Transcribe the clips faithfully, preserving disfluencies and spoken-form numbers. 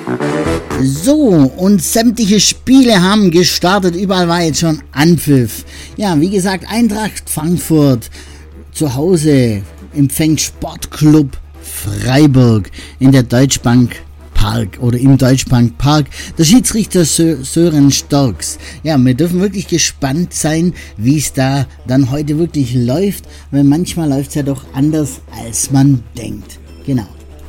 So, und sämtliche Spiele haben gestartet, überall war jetzt schon Anpfiff. Ja, wie gesagt, Eintracht Frankfurt zu Hause empfängt Sportclub Freiburg in der Deutschbank Park oder im Deutschbank Park. Der Schiedsrichter Sö- Sören Storks. Ja, wir dürfen wirklich gespannt sein, wie es da dann heute wirklich läuft, weil manchmal läuft es ja doch anders, als man denkt. Genau.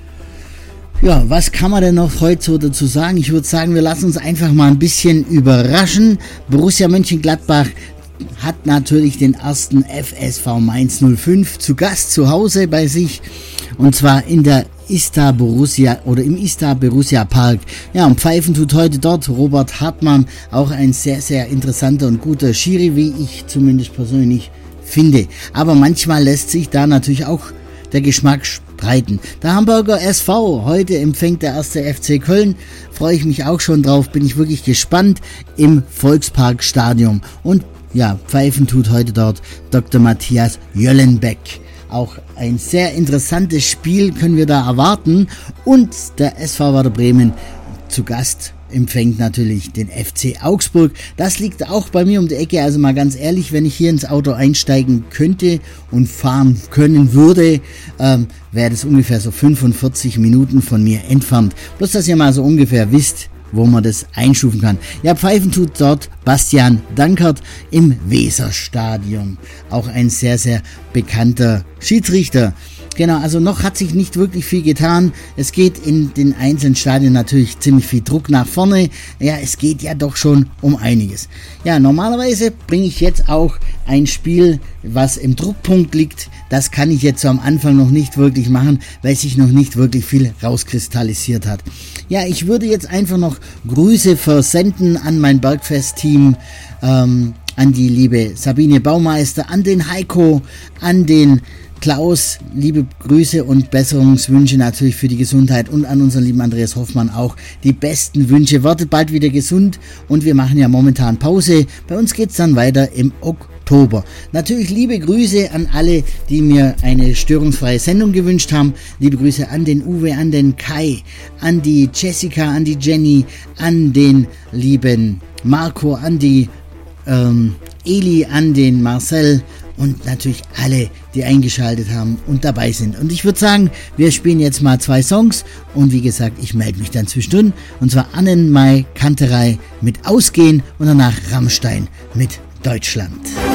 Ja, was kann man denn noch heute so dazu sagen? Ich würde sagen, wir lassen uns einfach mal ein bisschen überraschen. Borussia Mönchengladbach hat natürlich den ersten F S V Mainz null fünf zu Gast zu Hause bei sich, und zwar in der Istar Borussia oder im Istar Borussia Park. Ja, und pfeifen tut heute dort Robert Hartmann, auch ein sehr, sehr interessanter und guter Schiri, wie ich zumindest persönlich finde. Aber manchmal lässt sich da natürlich auch der Geschmack streiten. Der Hamburger S V, heute empfängt der erste F C Köln, freue ich mich auch schon drauf, bin ich wirklich gespannt, im Volksparkstadion. Und ja, pfeifen tut heute dort Doktor Matthias Jöllenbeck. Auch ein sehr interessantes Spiel können wir da erwarten. Und der S V Werder Bremen zu Gast empfängt natürlich den F C Augsburg. Das liegt auch bei mir um die Ecke. Also mal ganz ehrlich, wenn ich hier ins Auto einsteigen könnte und fahren können würde, ähm, wäre das ungefähr so fünfundvierzig Minuten von mir entfernt. Bloß, dass ihr mal so ungefähr wisst, wo man das einstufen kann. Ja, pfeifen tut dort Bastian Dankert im Weserstadion. Auch ein sehr, sehr bekannter Schiedsrichter. Genau, also noch hat sich nicht wirklich viel getan. Es geht in den einzelnen Stadien natürlich ziemlich viel Druck nach vorne. Ja, es geht ja doch schon um einiges. Ja, normalerweise bringe ich jetzt auch ein Spiel, was im Druckpunkt liegt. Das kann ich jetzt so am Anfang noch nicht wirklich machen, weil sich noch nicht wirklich viel rauskristallisiert hat. Ja, ich würde jetzt einfach noch Grüße versenden an mein Bergfest-Team, ähm, an die liebe Sabine Baumeister, an den Heiko, an den Klaus, liebe Grüße und Besserungswünsche natürlich für die Gesundheit, und an unseren lieben Andreas Hoffmann auch die besten Wünsche. Werdet bald wieder gesund, und wir machen ja momentan Pause. Bei uns geht's dann weiter im Oktober. Natürlich liebe Grüße an alle, die mir eine störungsfreie Sendung gewünscht haben. Liebe Grüße an den Uwe, an den Kai, an die Jessica, an die Jenny, an den lieben Marco, an die ähm, Eli, an den Marcel und natürlich alle, die eingeschaltet haben und dabei sind. Und ich würde sagen, wir spielen jetzt mal zwei Songs, und wie gesagt, ich melde mich dann zwischendrin, und zwar Annenmai Kanterei mit Ausgehen und danach Rammstein mit Deutschland.